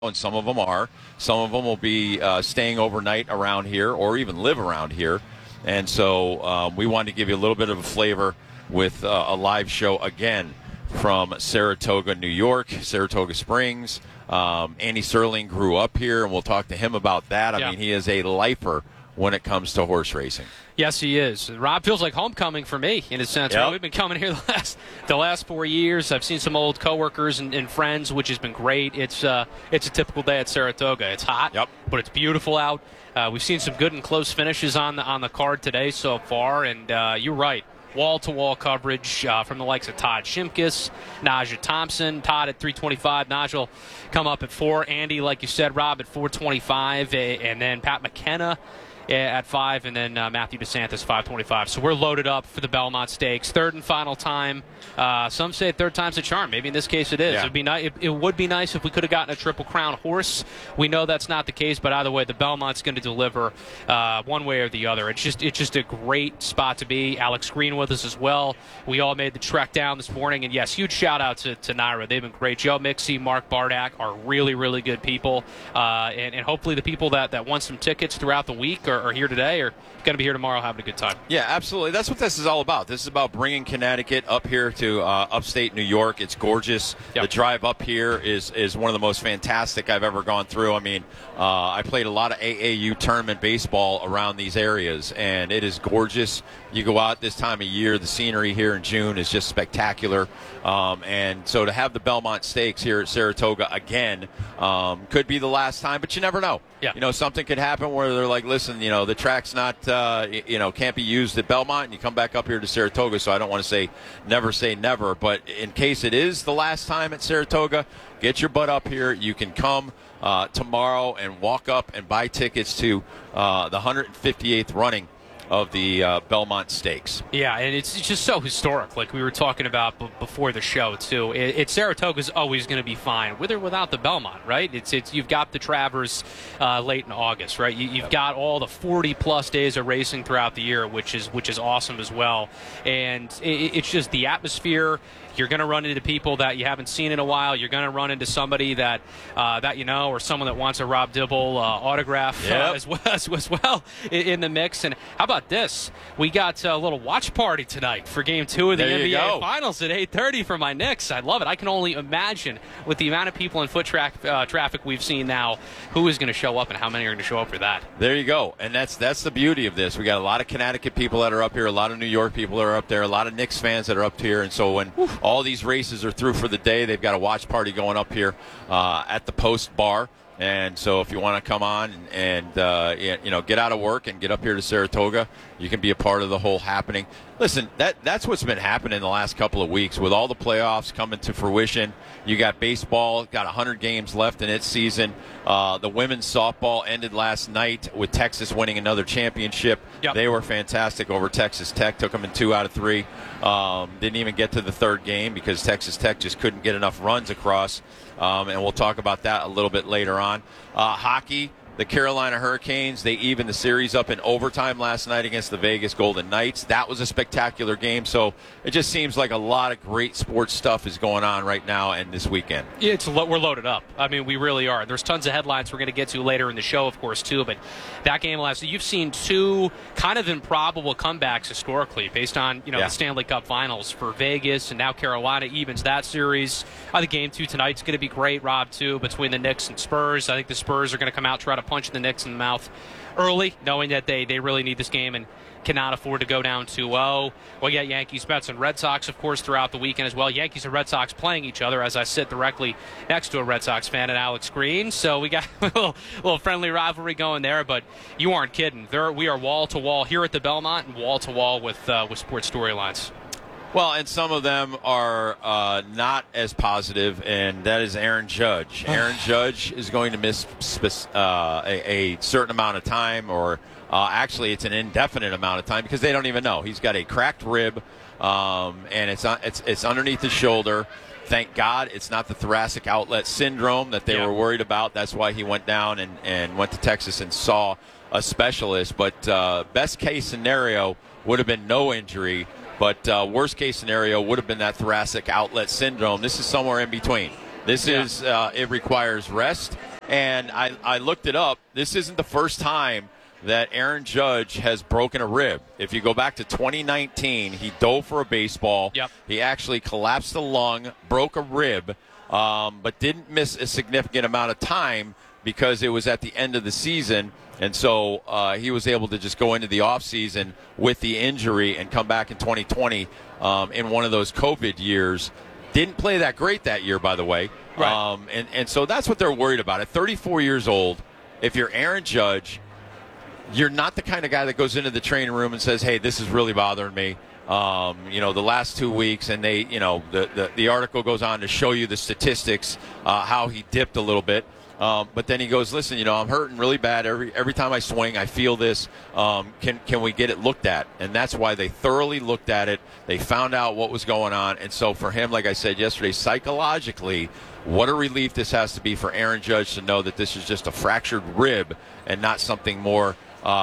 and some of them are. Some of them will be staying overnight around here or even live around here. And so we wanted to give you a little bit of a flavor with a live show again from Saratoga, New York, Saratoga Springs. Andy Serling grew up here, and we'll talk to him about that. I mean, he is a lifer when it comes to horse racing. Yes, he is. Rob, feels like homecoming for me in a sense. Yep. Right? We've been coming here the last 4 years. I've seen some old coworkers and friends, which has been great. It's a typical day at Saratoga. It's hot, but it's beautiful out. We've seen some good and close finishes on the card today so far, and you're right. Wall-to-wall coverage from the likes of Todd Shimkus, Naja Thompson. Todd at 325. Naja will come up at 4. Andy, like you said, Rob, at 425. And then Pat McKenna at 5. And then Matthew DeSantis, 525. So we're loaded up for the Belmont Stakes. Third and final time. Some say third time's a charm. Maybe in this case it is. Yeah. It would be nice if we could have gotten a Triple Crown horse. We know that's not the case, but either way, the Belmont's going to deliver one way or the other. It's just a great spot to be. Alex Green with us as well. We all made the trek down this morning, and yes, huge shout out to Naira. They've been great. Joe Mixie, Mark Bardak are really, really good people, and hopefully the people that won some tickets throughout the week are here today or going to be here tomorrow having a good time. Yeah, absolutely. That's what this is all about. This is about bringing Connecticut up here to upstate New York. It's gorgeous. Yep. The drive up here is one of the most fantastic I've ever gone through. I mean, I played a lot of AAU tournament baseball around these areas, and it is gorgeous. You go out this time of year, the scenery here in June is just spectacular. And so to have the Belmont Stakes here at Saratoga again could be the last time, but you never know. Yeah. You know, something could happen where they're like, listen, the track's not, can't be used at Belmont, and you come back up here to Saratoga. So I don't want to say never, but in case it is the last time at Saratoga, get your butt up here. You can come tomorrow and walk up and buy tickets to the 158th running of the Belmont Stakes. Yeah, and it's just so historic, like we were talking about before the show, too. Saratoga's always going to be fine, with or without the Belmont, right? It's you've got the Travers late in August, right? You've got all the 40-plus days of racing throughout the year, which is awesome as well. And it's just the atmosphere. You're going to run into people that you haven't seen in a while. You're going to run into somebody that you know, or someone that wants a Rob Dibble autograph as well in the mix. And how about this? We got a little watch party tonight for Game 2 of the NBA Finals at 8:30 for my Knicks. I love it. I can only imagine with the amount of people in foot traffic we've seen now, who is going to show up and how many are going to show up for that. There you go. And that's the beauty of this. We got a lot of Connecticut people that are up here, a lot of New York people that are up there, a lot of Knicks fans that are up here. And so when all these races are through for the day, they've got a watch party going up here at the Post Bar. And so if you want to come on and get out of work and get up here to Saratoga, you can be a part of the whole happening. Listen, that's what's been happening the last couple of weeks with all the playoffs coming to fruition. You got baseball, got 100 games left in its season. The women's softball ended last night with Texas winning another championship. Yep. They were fantastic over Texas Tech, took them in 2 out of 3. Didn't even get to the third game because Texas Tech just couldn't get enough runs across. And we'll talk about that a little bit later on. Hockey, the Carolina Hurricanes, they evened the series up in overtime last night against the Vegas Golden Knights. That was a spectacular game. So it just seems like a lot of great sports stuff is going on right now and this weekend. We're loaded up. I mean, we really are. There's tons of headlines we're going to get to later in the show, of course, too. But that game last night, you've seen 2 kind of improbable comebacks historically based on the Stanley Cup Finals for Vegas, and now Carolina evens that series. I think Game 2 tonight's going to be great, Rob, too, between the Knicks and Spurs. I think the Spurs are going to come out, try to punch the Knicks in the mouth early, knowing that they really need this game and cannot afford to go down 2-0. Well, yeah, Yankees, Mets, and Red Sox, of course, throughout the weekend as well. Yankees and Red Sox playing each other as I sit directly next to a Red Sox fan and Alex Green. So we got a little friendly rivalry going there, but you aren't kidding. We are wall-to-wall here at the Belmont and wall-to-wall with sports storylines. Well, and some of them are not as positive, and that is Aaron Judge. Aaron Judge is going to miss a certain amount of time, or actually it's an indefinite amount of time because they don't even know. He's got a cracked rib, and it's underneath his shoulder. Thank God it's not the thoracic outlet syndrome that they were worried about. That's why he went down and went to Texas and saw a specialist. But best case scenario would have been no injury. But worst case scenario would have been that thoracic outlet syndrome. This is somewhere in between. This is it requires rest. And I looked it up. This isn't the first time that Aaron Judge has broken a rib. If you go back to 2019, he dove for a baseball. Yep. He actually collapsed the lung, broke a rib, but didn't miss a significant amount of time because it was at the end of the season. And so he was able to just go into the offseason with the injury and come back in 2020 in one of those COVID years. Didn't play that great that year, by the way. Right. And so that's what they're worried about. At 34 years old, if you're Aaron Judge, you're not the kind of guy that goes into the training room and says, hey, this is really bothering me. The last 2 weeks, and they, the article goes on to show you the statistics, how he dipped a little bit. But then he goes, listen, I'm hurting really bad. Every time I swing, I feel this. Can we get it looked at? And that's why they thoroughly looked at it. They found out what was going on. And so for him, like I said yesterday, psychologically, what a relief this has to be for Aaron Judge to know that this is just a fractured rib and not something more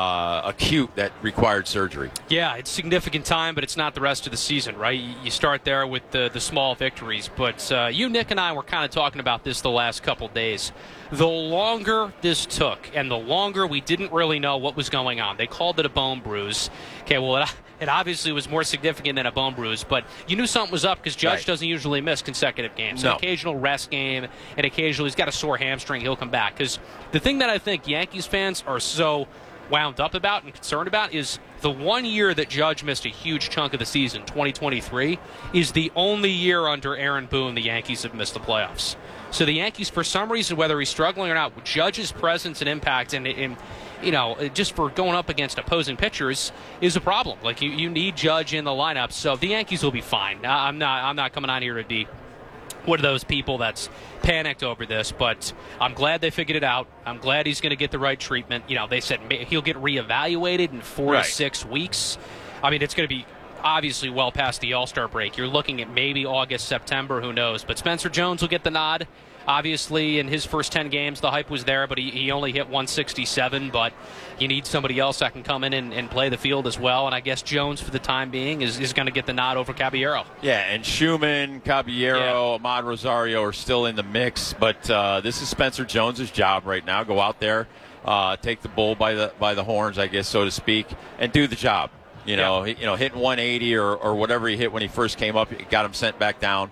acute that required surgery. Yeah, it's significant time, but it's not the rest of the season, right? You start there with the small victories. But you, Nick, and I were kind of talking about this the last couple days. The longer this took and the longer we didn't really know what was going on, they called it a bone bruise. Okay, well, it obviously was more significant than a bone bruise, but you knew something was up because Judge doesn't usually miss consecutive games. No. An occasional rest game, and occasionally he's got a sore hamstring, he'll come back. Because the thing that I think Yankees fans are so wound up about and concerned about is the 1 year that Judge missed a huge chunk of the season, 2023, is the only year under Aaron Boone the Yankees have missed the playoffs. So the Yankees, for some reason, whether he's struggling or not, Judge's presence and impact and just for going up against opposing pitchers is a problem. Like you need Judge in the lineup, so the Yankees will be fine. I'm not coming on here to be one of those people that's panicked over this, but I'm glad they figured it out. I'm glad he's going to get the right treatment. They said he'll get reevaluated in 4 to 6 weeks. I mean, it's going to be obviously well past the All-Star break. You're looking at maybe August, September, who knows. But Spencer Jones will get the nod. Obviously, in his first 10 games, the hype was there, but he only hit 167. But you need somebody else that can come in and play the field as well. And I guess Jones, for the time being, is going to get the nod over Caballero. Yeah, and Schumann, Caballero, Ahmad Rosario are still in the mix. But this is Spencer Jones's job right now. Go out there, take the bull by the horns, I guess, so to speak, and do the job. Hitting 180 or whatever he hit when he first came up, got him sent back down.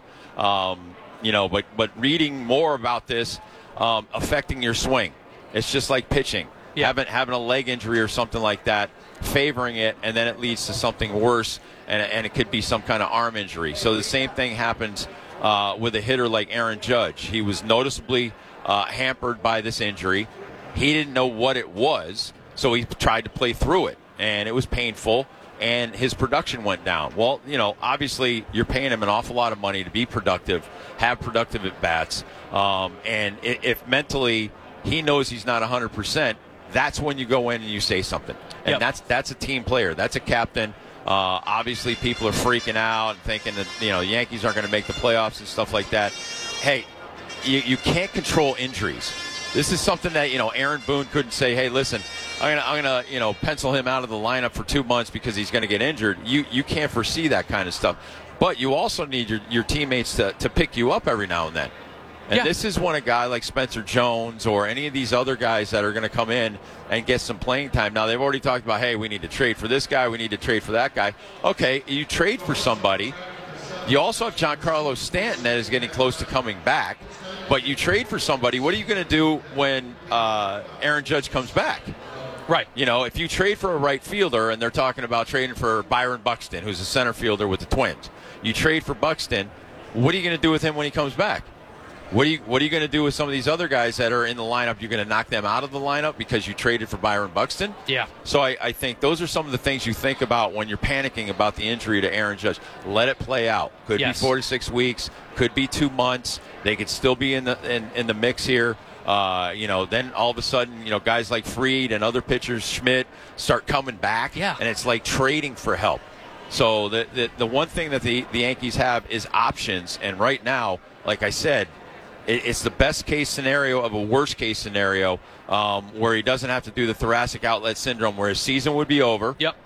But reading more about this affecting your swing, it's just like pitching. Yeah. Having a leg injury or something like that, favoring it, and then it leads to something worse, and it could be some kind of arm injury. So the same thing happens with a hitter like Aaron Judge. He was noticeably hampered by this injury. He didn't know what it was, so he tried to play through it, and it was painful. And his production went down. Well, obviously you're paying him an awful lot of money to be productive, have productive at-bats. And if mentally he knows he's not 100%, that's when you go in and you say something. And that's a team player. That's a captain. Obviously people are freaking out and thinking that, the Yankees aren't going to make the playoffs and stuff like that. Hey, you can't control injuries. This is something that, Aaron Boone couldn't say, hey, listen, I'm gonna pencil him out of the lineup for 2 months because he's going to get injured. You can't foresee that kind of stuff. But you also need your teammates to pick you up every now and then. And this is when a guy like Spencer Jones or any of these other guys that are going to come in and get some playing time. Now, they've already talked about, hey, we need to trade for this guy, we need to trade for that guy. Okay, you trade for somebody. You also have Giancarlo Stanton that is getting close to coming back. But you trade for somebody, what are you going to do when Aaron Judge comes back? Right. If you trade for a right fielder, and they're talking about trading for Byron Buxton, who's a center fielder with the Twins. You trade for Buxton, what are you going to do with him when he comes back? What are you going to do with some of these other guys that are in the lineup? You're going to knock them out of the lineup because you traded for Byron Buxton? Yeah. So I think those are some of the things you think about when you're panicking about the injury to Aaron Judge. Let it play out. Could be 4 to 6 weeks. Could be 2 months. They could still be in the mix here. Then all of a sudden, guys like Fried and other pitchers, Schmidt, start coming back. Yeah. And it's like trading for help. So the one thing that the Yankees have is options. And right now, like I said, it's the best case scenario of a worst case scenario where he doesn't have to do the thoracic outlet syndrome where his season would be over. Yep.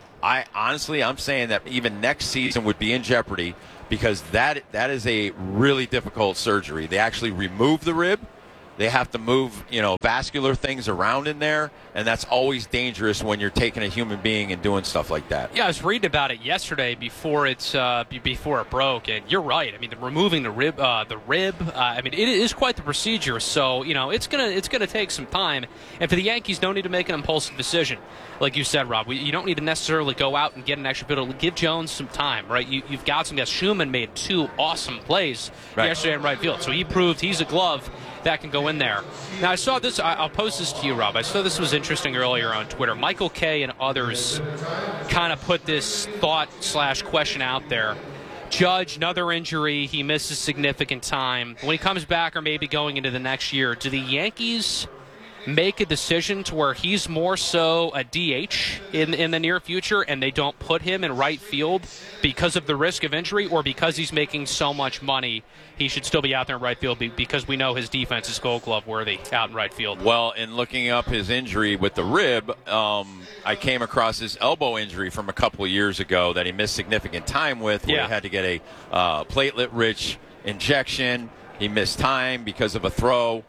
I'm saying that even next season would be in jeopardy because that is a really difficult surgery. They actually remove the rib. They have to move, vascular things around in there, and that's always dangerous when you're taking a human being and doing stuff like that. Yeah, I was reading about it yesterday before it broke, and you're right. I mean, removing the rib. I mean, it is quite the procedure. So it's gonna take some time. And for the Yankees, no need to make an impulsive decision, like you said, Rob. You don't need to necessarily go out and get an extra bit. Give Jones some time, right? You've got some guys. Schumann made 2 awesome plays yesterday in right field, so he proved he's a glove that can go in there. Now, I saw this. I'll post this to you, Rob. I saw this was interesting earlier on Twitter. Michael Kay and others kind of put this thought/question out there. Judge, another injury. He misses significant time. When he comes back or maybe going into the next year, do the Yankees make a decision to where he's more so a DH in the near future and they don't put him in right field because of the risk of injury, or because he's making so much money he should still be out there in right field because we know his defense is Gold Glove worthy out in right field? Well, in looking up his injury with the rib, I came across his elbow injury from a couple of years ago that he missed significant time with, where he had to get a platelet-rich injection. He missed time because of a throw.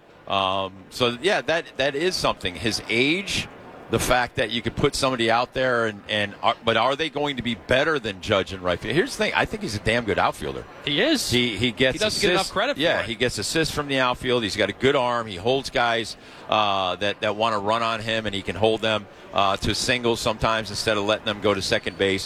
That is something. His age, the fact that you could put somebody out there, but are they going to be better than Judge in right field? Here's the thing. I think he's a damn good outfielder. He is. He doesn't get enough credit for it. Yeah, he gets assists from the outfield. He's got a good arm. He holds guys that want to run on him, and he can hold them to singles sometimes instead of letting them go to second base.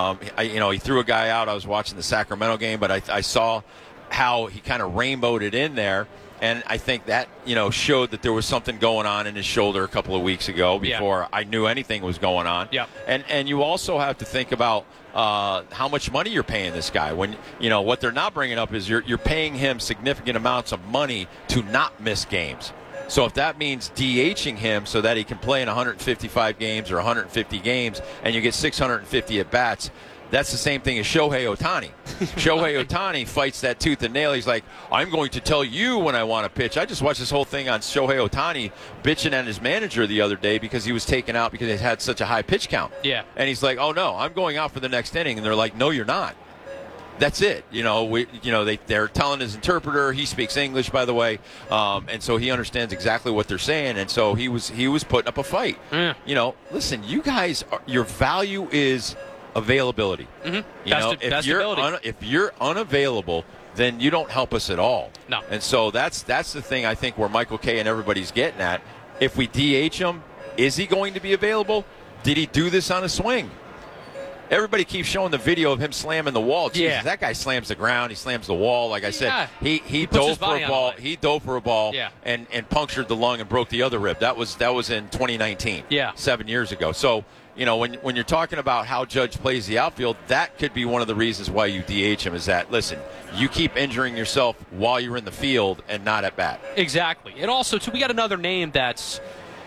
He threw a guy out. I was watching the Sacramento game, but I saw how he kind of rainbowed it in there. And I think that, showed that there was something going on in his shoulder a couple of weeks ago before I knew anything was going on. Yeah. And you also have to think about how much money you're paying this guy. When, what they're not bringing up is you're paying him significant amounts of money to not miss games. So if that means DHing him so that he can play in 155 games or 150 games and you get 650 at-bats, that's the same thing as Shohei Ohtani. Shohei Ohtani fights that tooth and nail. He's like, I'm going to tell you when I want to pitch. I just watched this whole thing on Shohei Ohtani bitching at his manager the other day because he was taken out because he had such a high pitch count. Yeah. And he's like, oh, no, I'm going out for the next inning. And they're like, no, you're not. That's it. They're telling his interpreter. He speaks English, by the way, and so he understands exactly what they're saying. And so he was putting up a fight. Yeah. Listen, you guys, your value is availability. Mm-hmm. If you're unavailable, then you don't help us at all. No. And so that's the thing I think where Michael Kay and everybody's getting at. If we DH him, is he going to be available? Did he do this on a swing? Everybody keeps showing the video of him slamming the wall. Jesus, that guy slams the ground. He slams the wall. Like I said, he dove for a ball. He dove for a ball and punctured the lung and broke the other rib. That was in 2019. 7 years ago. So when you're talking about how Judge plays the outfield, that could be one of the reasons why you DH him. Is that, listen, you keep injuring yourself while you're in the field and not at bat. Exactly. And also, too, we got another name that's.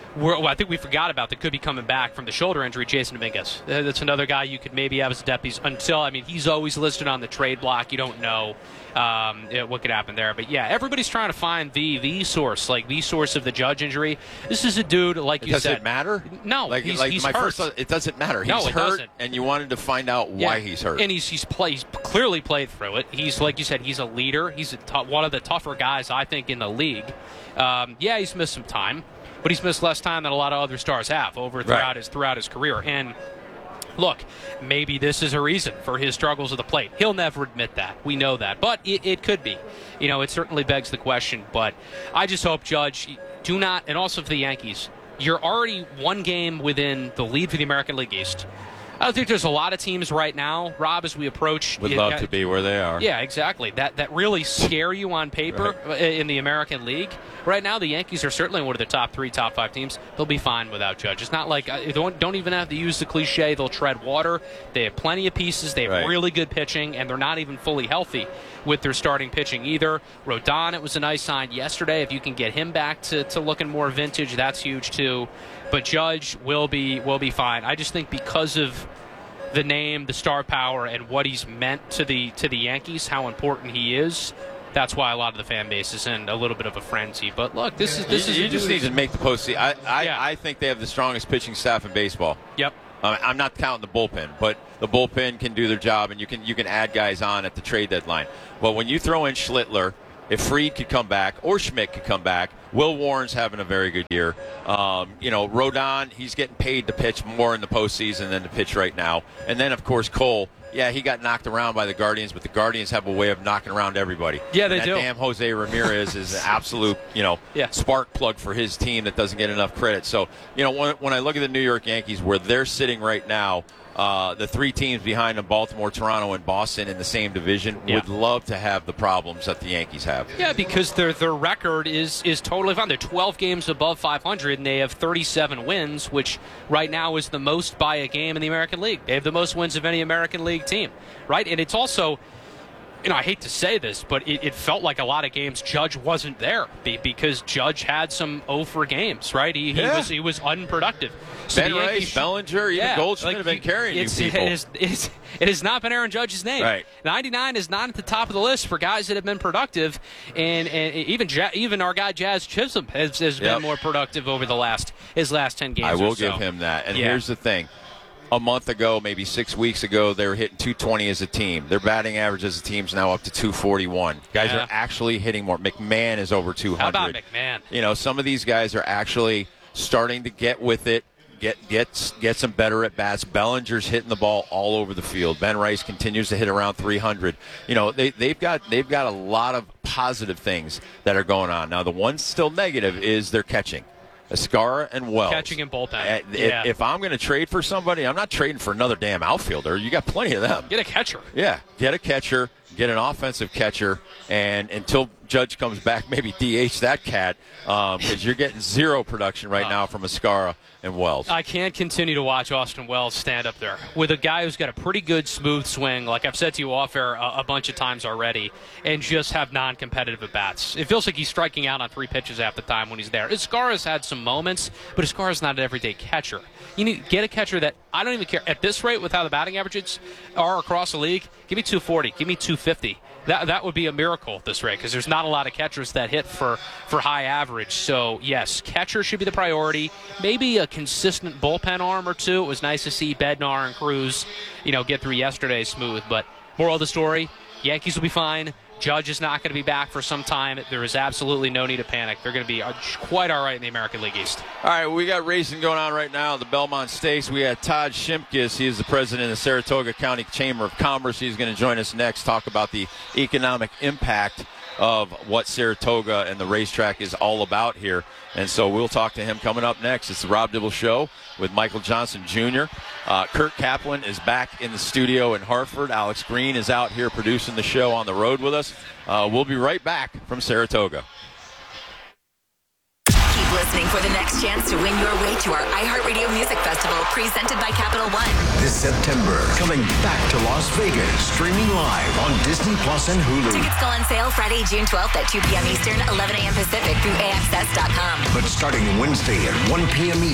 I think we forgot about that could be coming back from the shoulder injury, Jason Dominguez. That's another guy you could maybe have as a deputy he's always listed on the trade block. You don't know what could happen there. But, everybody's trying to find the source, the source of the Judge injury. This is a dude, like you said. Does it matter? No, he's hurt. It doesn't matter. He's hurt, doesn't. And you wanted to find out why he's hurt. And he's clearly played through it. He's, like you said, he's a leader. He's one of the tougher guys, I think, in the league. He's missed some time. But he's missed less time than a lot of other stars have throughout his career. And look, maybe this is a reason for his struggles at the plate. He'll never admit that. We know that. But it could be. It certainly begs the question. But I just hope, Judge, do not, and also for the Yankees, you're already one game within the lead for the American League East. I don't think there's a lot of teams right now, Rob, as we approach. Would love to be where they are. Yeah, exactly. That really scare you on paper in the American League. Right now, the Yankees are certainly one of the top 3, top 5 teams. They'll be fine without Judge. It's not like don't even have to use the cliche. They'll tread water. They have plenty of pieces. They have really good pitching, and they're not even fully healthy with their starting pitching either. Rodon, it was a nice sign yesterday. If you can get him back to looking more vintage, that's huge too. But Judge will be fine. I just think because of the name, the star power, and what he's meant to the Yankees, how important he is. That's why a lot of the fan base is in a little bit of a frenzy. But look, this is you just need to make the postseason. I think they have the strongest pitching staff in baseball. Yep. I'm not counting the bullpen, but the bullpen can do their job, and you can add guys on at the trade deadline. But when you throw in Schlittler, if Fried could come back or Schmidt could come back, Will Warren's having a very good year. Rodon, he's getting paid to pitch more in the postseason than to pitch right now. And then, of course, Cole. Yeah, he got knocked around by the Guardians, but the Guardians have a way of knocking around everybody. Yeah, they do. Damn Jose Ramirez is an absolute, spark plug for his team that doesn't get enough credit. So, when I look at the New York Yankees, where they're sitting right now, the three teams behind them, Baltimore, Toronto, and Boston in the same division, would love to have the problems that the Yankees have. Yeah, because their record is totally fine. They're 12 games above 500, and they have 37 wins, which right now is the most by a game in the American League. They have the most wins of any American League team, right? And it's also, I hate to say this, but it felt like a lot of games Judge wasn't there because Judge had some 0 games, right? He was unproductive. So Ben Rice, Bellinger, even Goldschmidt have been carrying you people. It has not been Aaron Judge's name. Right. 99 is not at the top of the list for guys that have been productive, and even our guy Jazz Chisholm has been more productive over his last 10 games. I will give him that. And here's the thing. A month ago, maybe 6 weeks ago, they were hitting 220 as a team. Their batting average as a team is now up to 241. Guys are actually hitting more. McMahon is over 200. How about McMahon? Some of these guys are actually starting to get with it, get some better at bats. Bellinger's hitting the ball all over the field. Ben Rice continues to hit around 300. They've got a lot of positive things that are going on. Now, the one still negative is their catching. Escara and Wells. Catching and bullpen. If I'm going to trade for somebody, I'm not trading for another damn outfielder. You got plenty of them. Get a catcher. Yeah, get a catcher, get an offensive catcher, and until Judge comes back, maybe DH that cat, because you're getting zero production right now from Escara and Wells. I can't continue to watch Austin Wells stand up there with a guy who's got a pretty good smooth swing, like I've said to you off air a bunch of times already, and just have non-competitive at-bats. It feels like he's striking out on 3 pitches half the time when he's there. Escara's had some moments, but Escara's not an everyday catcher. You need to get a catcher that, I don't even care. At this rate, with how the batting averages are across the league, give me 240, give me 250. That would be a miracle at this rate because there's not a lot of catchers that hit for high average. So, yes, catcher should be the priority. Maybe a consistent bullpen arm or two. It was nice to see Bednar and Cruz, get through yesterday smooth. But moral of the story, Yankees will be fine. Judge is not going to be back for some time. There is absolutely no need to panic. They're going to be quite all right in the American League East. All right, we got racing going on right now at the Belmont Stakes. We had Todd Shimkus. He is the president of the Saratoga County Chamber of Commerce. He's going to join us next, talk about the economic impact of what Saratoga and the racetrack is all about here. And so we'll talk to him coming up next. It's the Rob Dibble Show with Michael Johnson Jr. Kurt Kaplan is back in the studio in Hartford. Alex Green is out here producing the show on the road with us. We'll be right back from Saratoga. Keep listening for the next chance to win your way to our iHeartRadio Music Festival presented by Capital One. This September, coming back to Las Vegas, streaming live on Disney Plus and Hulu. Tickets go on sale Friday, June 12th at 2 p.m. Eastern, 11 a.m. Pacific through AXS.com. But starting Wednesday at 1 p.m.